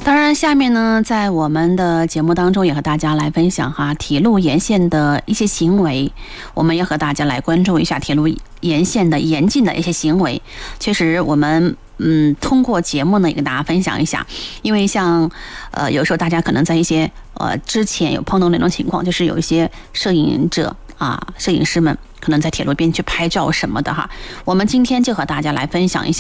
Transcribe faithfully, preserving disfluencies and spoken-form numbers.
当然，下面呢，在我们的节目当中也和大家来分享哈铁路沿线的一些行为，我们也和大家来关注一下铁路沿线的严禁的一些行为。确实，我们嗯通过节目呢也跟大家分享一下，因为像呃有时候大家可能在一些呃之前有碰到那种情况，就是有一些摄影者啊摄影师们可能在铁路边去拍照什么的哈，我们今天就和大家来分享一下。